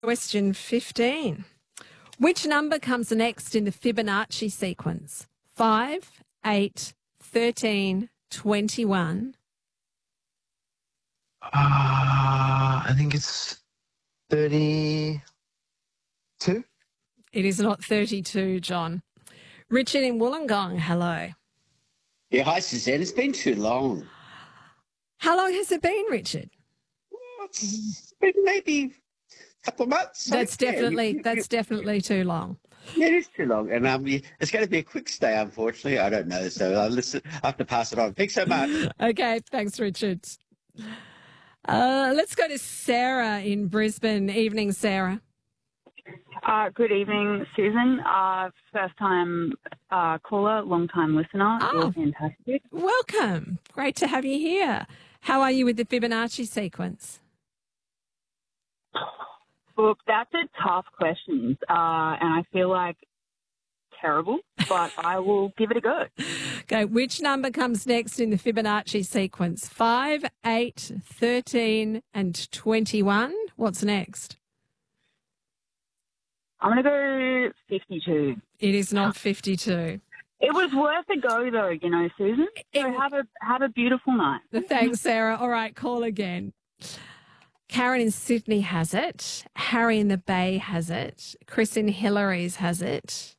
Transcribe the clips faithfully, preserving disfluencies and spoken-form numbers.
Question fifteen. Which number comes next in the Fibonacci sequence? five, eight, thirteen, twenty-one. Uh, I think it's thirty-two. It is not thirty-two, John. Richard in Wollongong, hello. Yeah, hi, Suzanne. It's been too long. How long has it been, Richard? Well, it's been maybe a couple of months. That's Yeah, definitely you- you- that's definitely too long. Yeah, it is too long. And um, you- it's going to be a quick stay, unfortunately. I don't know. So I'll listen. I have to pass it on. Thanks so much. Okay, thanks, Richard. Uh, let's go to Sarah in Brisbane. Evening, Sarah. Uh, good evening, Susan. Uh, first time uh, caller, long time listener. Oh. You're fantastic. Welcome. Great to have you here. How are you with the Fibonacci sequence? Look, that's a tough question, uh, and I feel like terrible, but I will give it a go. Okay, which number comes next in the Fibonacci sequence? five, eight, thirteen, and twenty-one. What's next? I'm going to go fifty-two. It is not fifty-two. It was worth a go, though, you know, Susan. So It- have a have a beautiful night. Thanks, Sarah. All right, call again. Karen in Sydney has it. Harry in the Bay has it. Chris in Hillary's has it.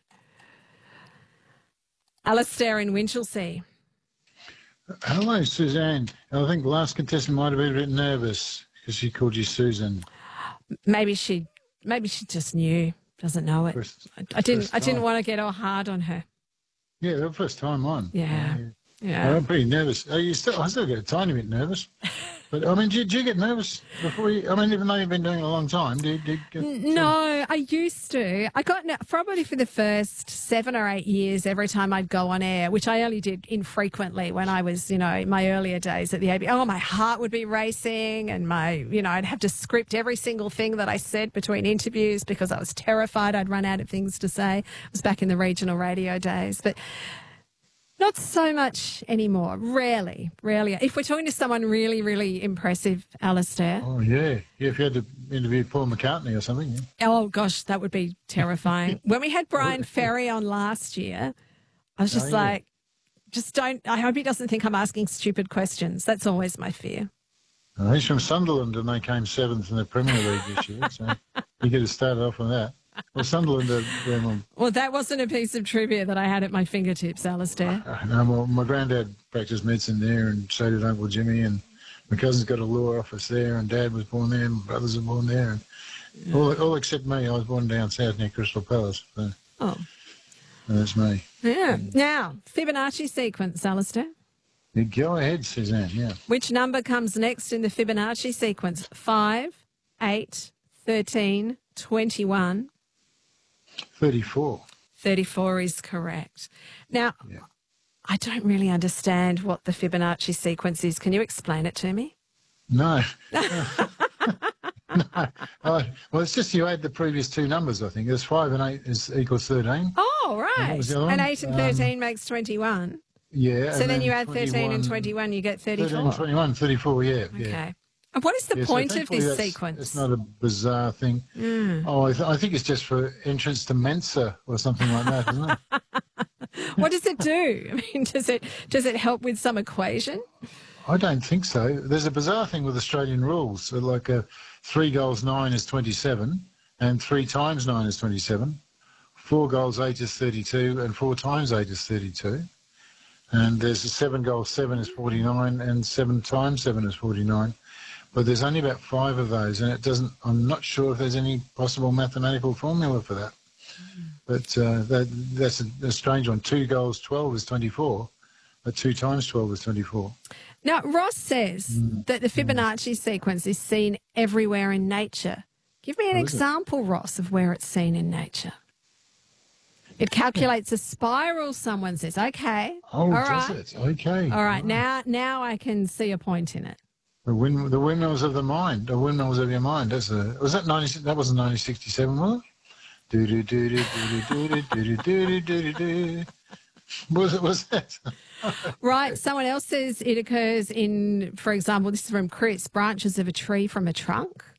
Alistair in Winchelsea. Hello, Suzanne. I think the last contestant might have been a bit nervous because she called you Susan. Maybe she, maybe she just knew, doesn't know it. First, I, I didn't. first I didn't time. want to get all hard on her. Yeah, the first time on. Yeah. Yeah. Yeah. I'm pretty nervous. Oh, you still, I still get a tiny bit nervous. But, I mean, do you, do you get nervous before you, I mean, even though you've been doing it a long time, do you, do you get... No, I used to. I got no- probably for the first seven or eight years every time I'd go on air, which I only did infrequently when I was, you know, in my earlier days at the A B C. Oh, my heart would be racing and my, you know, I'd have to script every single thing that I said between interviews because I was terrified I'd run out of things to say. It was back in the regional radio days. But not so much anymore. Rarely, rarely. If we're talking to someone really, really impressive, Alistair. Oh, yeah. Yeah, if you had to interview Paul McCartney or something, yeah. Oh, gosh, that would be terrifying. When we had Brian Ferry on last year, I was just Oh, yeah. like, just don't, I hope he doesn't think I'm asking stupid questions. That's always my fear. Oh, he's from Sunderland and they came seventh in the Premier League this year, so you could have started off with that. Well, Sunderland are... they're more- Well, that wasn't a piece of trivia that I had at my fingertips, Alistair. Uh, no, well, my granddad practiced medicine there, and so did Uncle Jimmy, and my cousin's got a law office there, and Dad was born there, and brothers were born there, and Yeah. all, all except me. I was born down south near Crystal Palace, so Oh, that's me. yeah. Now, Fibonacci sequence, Alistair. You go ahead, Suzanne. Yeah, Which number comes next in the Fibonacci sequence? five, eight, thirteen, twenty-one. thirty-four. thirty-four is correct. Now, Yeah. I don't really understand what the Fibonacci sequence is. Can you explain it to me? No. no. Oh, well, it's just you add the previous two numbers. I think there's five and eight is equals thirteen. Oh, And what right. was the other And one? eight and Um, thirteen makes twenty-one. Yeah. So and then you add thirteen and twenty-one twenty-one, you get thirteen, thirty-four. twenty-one, thirty-four, yeah. yeah. Okay. And what is the Yeah, so point of thankfully this that's- sequence? It's not a bizarre thing. Mm. Oh, I, th- I think it's just for entrance to Mensa or something like that, isn't it? What does it do? I mean, does it does it help with some equation? I don't think so. There's a bizarre thing with Australian rules. So like a three goals nine is twenty-seven, and three times nine is twenty-seven. Four goals eight is thirty-two, and four times eight is thirty-two. And there's a seven goals seven is forty-nine, and seven times seven is forty-nine. But there's only about five of those, and it doesn't. I'm not sure if there's any possible mathematical formula for that. But uh, that, that's a, a strange one. Two goals twelve is twenty-four, but two times twelve is twenty-four. Now, Ross says Mm. that the Fibonacci sequence is seen everywhere in nature. Give me an Oh, is it? example, Ross, of where it's seen in nature. It calculates a spiral, someone says. Okay. Oh, All does right. it? Okay. All right. Now, now I can see a point in it. The, wind, the windmills of the mind, the windmills of your mind. That's a, was that ninety? That wasn't nineteen sixty-seven, was it? Do do do do do do do do do do do do. Was it? Was that? Right. Someone else says it occurs in, for example, this is from Chris, branches of a tree from a trunk.